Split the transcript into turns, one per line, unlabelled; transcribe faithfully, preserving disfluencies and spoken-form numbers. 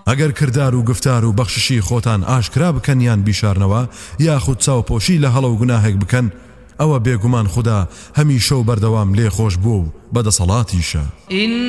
ئەگەر کردار و گفتار و بەخششی خۆتان ئاشکرا بکەن یان بیشارنەوە یاخود چاوپۆشی لە هەڵە و گوناهێک بکەن ئەوە بێگومان خوددا هەمیشە و بەردەوام لێ خۆش بوو و بەدەسەڵاتیشە.